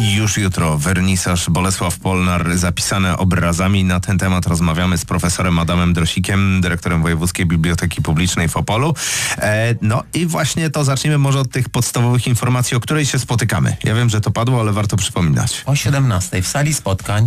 I już jutro wernisaż Bolesław Polnar zapisane obrazami. Na ten temat rozmawiamy z profesorem Adamem Drosikiem, dyrektorem Wojewódzkiej Biblioteki Publicznej w Opolu. No i właśnie to zacznijmy może od tych podstawowych informacji, o której się spotykamy. Ja wiem, że to padło, ale warto przypominać. O 17:00 w sali spotkań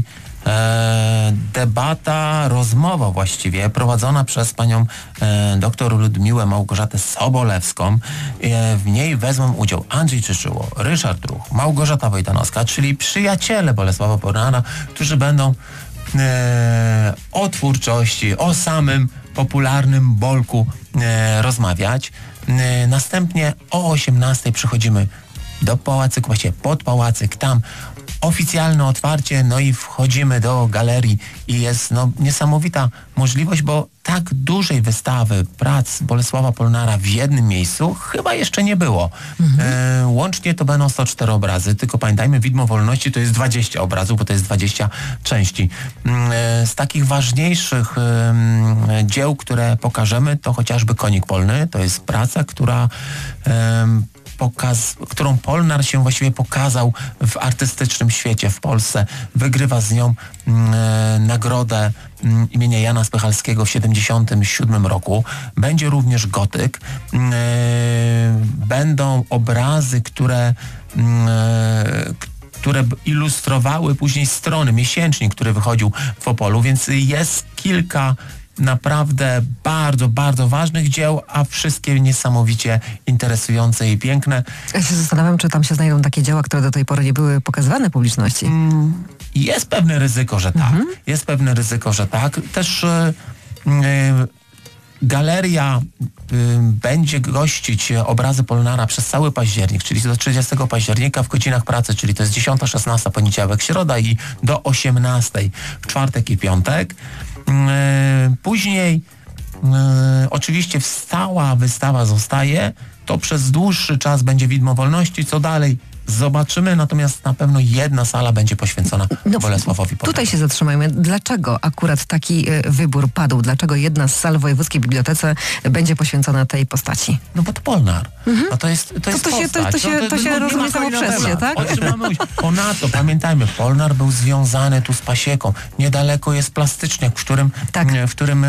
debata, rozmowa właściwie prowadzona przez panią dr Ludmiłę Małgorzatę Sobolewską. W niej wezmą udział Andrzej Czyczuło, Ryszard Ruch, Małgorzata Wojtanowska, czyli przyjaciele Bolesława Polnara, którzy będą o twórczości, o samym popularnym Bolku rozmawiać. Następnie o 18:00 przychodzimy do pałacyku, właściwie pod pałacyk, tam oficjalne otwarcie, no i wchodzimy do galerii i jest niesamowita możliwość, bo tak dużej wystawy prac Bolesława Polnara w jednym miejscu chyba jeszcze nie było. Łącznie to będą 104 obrazy, tylko pamiętajmy, Widmo Wolności to jest 20 obrazów, bo to jest 20 części. Z takich ważniejszych dzieł, które pokażemy, to chociażby Konik Polny, to jest praca, którą Polnar się właściwie pokazał w artystycznym świecie w Polsce. Wygrywa z nią nagrodę imienia Jana Spychalskiego w 1977 roku. Będzie również gotyk. Będą obrazy, które ilustrowały później strony, miesięcznik, który wychodził w Opolu, więc jest kilka naprawdę bardzo, bardzo ważnych dzieł, a wszystkie niesamowicie interesujące i piękne. Ja się zastanawiam, czy tam się znajdą takie dzieła, które do tej pory nie były pokazywane publiczności. Jest pewne ryzyko, że tak. Jest pewne ryzyko, że tak. Też galeria będzie gościć obrazy Polnara przez cały październik, czyli do 30 października w godzinach pracy, czyli to jest 10-16 poniedziałek, środa i do 18 w czwartek i piątek. Później oczywiście stała wystawa zostaje, to przez dłuższy czas będzie Widmo Wolności, co dalej zobaczymy, natomiast na pewno jedna sala będzie poświęcona Bolesławowi Polnarowi. Tutaj się zatrzymajmy. Dlaczego akurat taki wybór padł? Dlaczego jedna z sal w Wojewódzkiej Bibliotece będzie poświęcona tej postaci? No bo to Polnar. No to jest to się rozumie samo przez się, tak? Ponadto pamiętajmy, Polnar był związany tu z Pasieką. Niedaleko jest Plastyczniak, w którym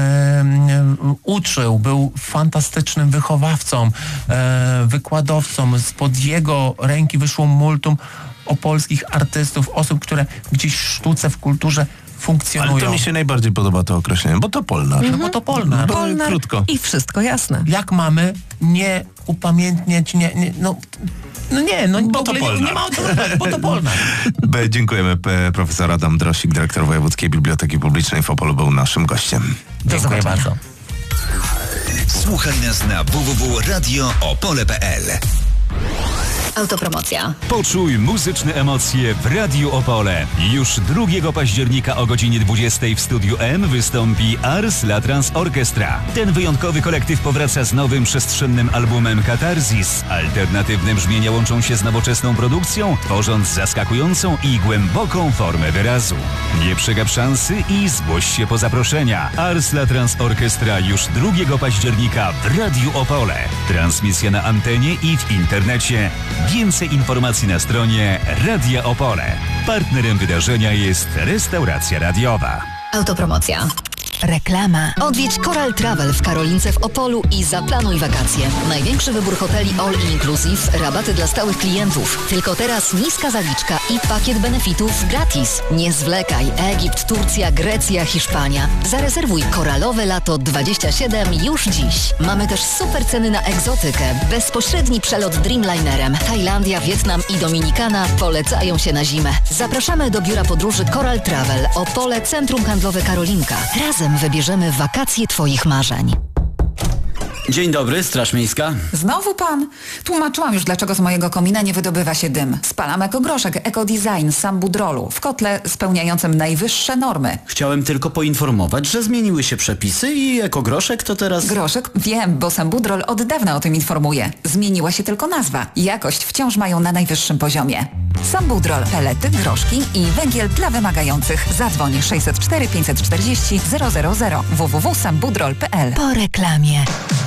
uczył. Był fantastycznym wychowawcą, wykładowcą. Spod jego ręki wyszło multum opolskich artystów, osób, które gdzieś w sztuce, w kulturze funkcjonują. Ale to mi się najbardziej podoba to określenie, bo to Polnar. No bo to Polnar. Polnar krótko. I wszystko jasne. Jak mamy nie upamiętniać, bo to Polnar. Nie ma o co mówić, bo to Polnar. Dziękujemy. Profesor Adam Drosik, dyrektor Wojewódzkiej Biblioteki Publicznej w Opolu, był naszym gościem. Dziękuję bardzo. Słuchaj nas na www.radioopole.pl. Autopromocja. Poczuj muzyczne emocje w Radiu Opole. Już 2 października o godzinie 20 w Studiu M wystąpi Ars Latrans Orchestra. Ten wyjątkowy kolektyw powraca z nowym przestrzennym albumem Katarzis. Alternatywne brzmienia łączą się z nowoczesną produkcją, tworząc zaskakującą i głęboką formę wyrazu. Nie przegap szansy i zgłoś się po zaproszenia. Ars Latrans Orchestra już 2 października w Radiu Opole. Transmisja na antenie i w internecie. Więcej informacji na stronie Radia Opole. Partnerem wydarzenia jest restauracja radiowa. Autopromocja. Reklama. Odwiedź Coral Travel w Karolince w Opolu i zaplanuj wakacje. Największy wybór hoteli all inclusive, rabaty dla stałych klientów. Tylko teraz niska zaliczka i pakiet benefitów gratis. Nie zwlekaj. Egipt, Turcja, Grecja, Hiszpania. Zarezerwuj koralowe lato 27 już dziś. Mamy też super ceny na egzotykę. Bezpośredni przelot Dreamlinerem. Tajlandia, Wietnam i Dominikana polecają się na zimę. Zapraszamy do biura podróży Coral Travel. Opole, Centrum Handlowe Karolinka. Razem wybierzemy wakacje Twoich marzeń. Dzień dobry, Straż Miejska. Znowu pan? Tłumaczyłam już, dlaczego z mojego komina nie wydobywa się dym. Spalam ekogroszek, ekodesign z Sambudrolu w kotle spełniającym najwyższe normy. Chciałem tylko poinformować, że zmieniły się przepisy i ekogroszek to teraz... Groszek? Wiem, bo Sambudrol od dawna o tym informuje. Zmieniła się tylko nazwa. Jakość wciąż mają na najwyższym poziomie. Sambudrol, pelety, groszki i węgiel dla wymagających. Zadzwoń 604 540 000 www.sambudrol.pl. Po reklamie.